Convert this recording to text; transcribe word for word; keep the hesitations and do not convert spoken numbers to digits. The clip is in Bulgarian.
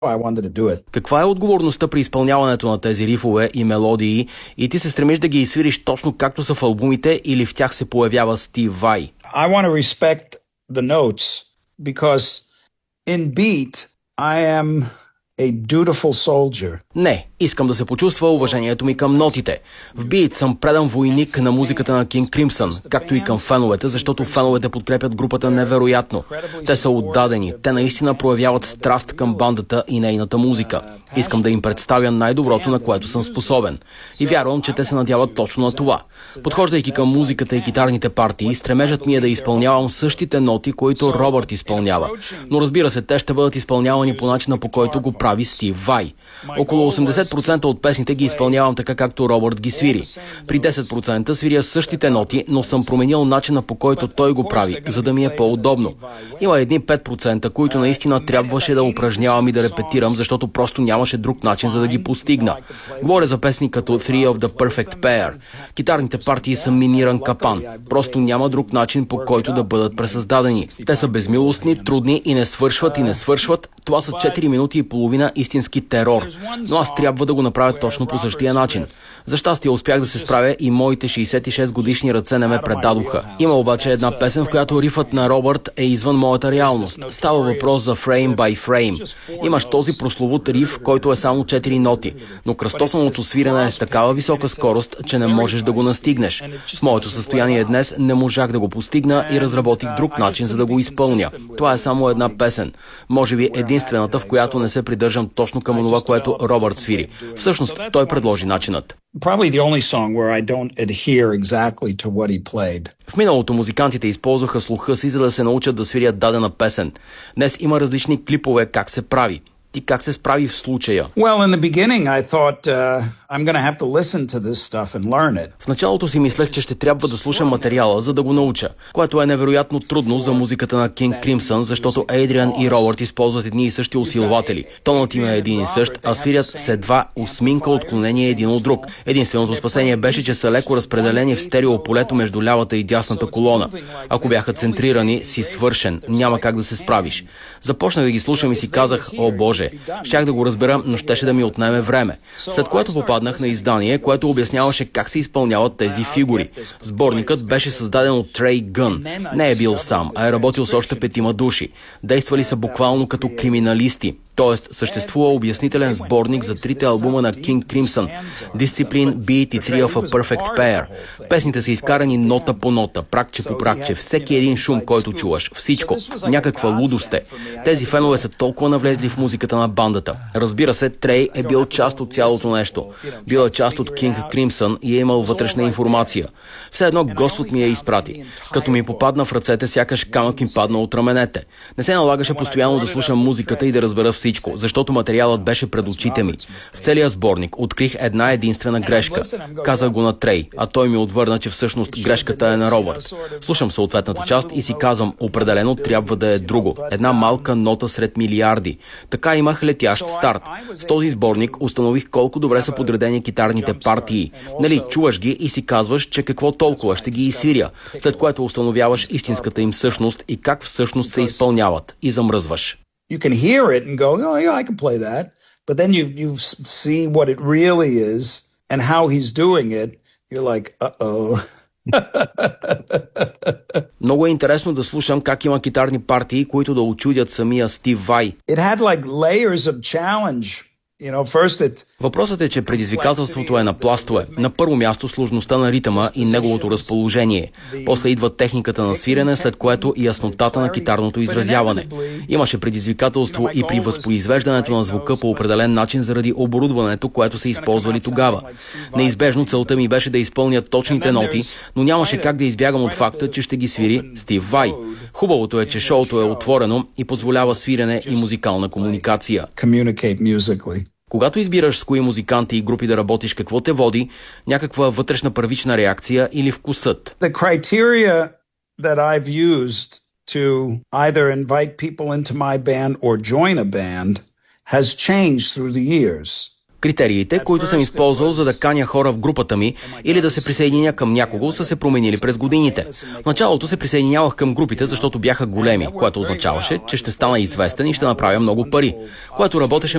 I wanted to do it. Каква е отговорността при изпълняването на тези рифове и мелодии и ти се стремиш да ги изсвириш точно както са в албумите или в тях се появява Стив Vai? I want to respect the notes because in beat I am a dutiful soldier. Не, искам да се почувства уважението ми към нотите. В бит съм предан войник на музиката на King Crimson, както и към феновете, защото феновете подкрепят групата невероятно. Те са отдадени, те наистина проявяват страст към бандата и нейната музика. Искам да им представя най-доброто, на което съм способен. И вярвам, че те се надяват точно на това. Подхождайки към музиката и китарните партии, стремежът ми е да изпълнявам същите ноти, които Робърт изпълнява. Но разбира се, те ще бъдат изпълнявани по начина, по който го прави Стив Vai. Около осемдесет процента от песните ги изпълнявам така, както Робърт ги свири. При десет процента свиря същите ноти, но съм променил начина, по който той го прави, за да ми е по-удобно. Има едни пет процента, които наистина трябваше да упражнявам и да репетирам, защото просто нямаше друг начин, за да ги постигна. Говоря за песни като Three of the Perfect Pair. Китарните партии са миниран капан. Просто няма друг начин, по който да бъдат пресъздадени. Те са безмилостни, трудни и не свършват и не свършват. Това са четири минути и половина истински терор. Но аз трябва да го направя точно по същия начин. За щастие успях да се справя и моите шейсет и шест годишни ръце не ме предадоха. Има обаче една песен, в която рифът на Робърт е извън моята реалност. Става въпрос за Frame by Frame. Имаш този прословут риф, който е само четири ноти, но кръстосаното свирене е с такава висока скорост, че не можеш да го настигнеш. В моето състояние днес не можах да го постигна и разработих друг начин, за да го изпълня. Това е само една песен. Може би единствената, в която не се придържам точно към това, което Робърт свири. Всъщност, той предложи начинът. В миналото музикантите използваха слуха си, за да се научат да свирят дадена песен. Днес има различни клипове как се прави. Ти как се справи в случая? В началото си мислех, че ще трябва да слушам материала, за да го науча, което е невероятно трудно за музиката на King Crimson, защото Адриан и Робърт използват едни и същи усилватели. Тонът им е един и същ, а свирят с едва осминка отклонение един от друг. Единственото спасение беше, че са леко разпределени в стереополето между лявата и дясната колона. Ако бяха центрирани, си свършен, няма как да се справиш. Започнах да ги слушам и си казах: о Боже, щях да го разбера, но щеше да ми отнеме време. След което попаднах на издание, което обясняваше как се изпълняват тези фигури. Сборникът беше създаден от Трей Гън. Не е бил сам, а е работил с още петима души. Действали са буквално като криминалисти. Тоест, съществува обяснителен сборник за трите албума на King Crimson – Discipline, Beat и Three of a Perfect Pair. Песните са изкарани нота по нота, пракче по пракче, всеки един шум, който чуваш, всичко. Някаква лудост е. Тези фенове са толкова навлезли в музиката на бандата. Разбира се, Трей е бил част от цялото нещо. Бил е част от King Crimson и е имал вътрешна информация. Все едно Господ ми я изпрати. Като ми попадна в ръцете, сякаш камък им падна от раменете. Не се налагаше постоянно да слушам музиката и да разбера всичко, защото материалът беше пред очите ми. В целия сборник открих една единствена грешка. Казах го на Трей, а той ми отвърна, че всъщност грешката е на Робърт. Слушам съответната част и си казвам: определено трябва да е друго. Една малка нота сред милиарди. Така имах летящ старт. С този сборник установих колко добре са подредени китарните партии. Нали, чуваш ги и си казваш, че какво толкова ще ги изсвиря, след което установяваш истинската им същност и как всъщност се изпълняват. И замръзваш. You can hear it and go, oh yeah, I can play that. But then you you see what it really is and how he's doing it. You're like, uh-oh. Много е интересно да слушам как има китарни партии, които да очудят самия Стив Vai. It had like layers of challenge. You know, first it... Въпросът е, че предизвикателството е на пластове. На първо място сложността на ритъма и неговото разположение. После идва техниката на свирене, след което и яснотата на китарното изразяване. Имаше предизвикателство и при възпроизвеждането на звука по определен начин заради оборудването, което са използвали тогава. Неизбежно целта ми беше да изпълня точните ноти, но нямаше как да избягам от факта, че ще ги свири Стив Vai. Хубавото е, че шоуто е отворено и позволява свирене и музикална комуникация. Когато избираш с кои музиканти и групи да работиш, какво те води? Някаква вътрешна първична реакция или вкусът? The criteria that I've used to either invite people into my band or join a band has changed through the years. Критериите, които съм използвал за да каня хора в групата ми или да се присъединя към някого, са се променили през годините. В началото се присъединявах към групите, защото бяха големи, което означаваше, че ще стана известен и ще направя много пари, което работеше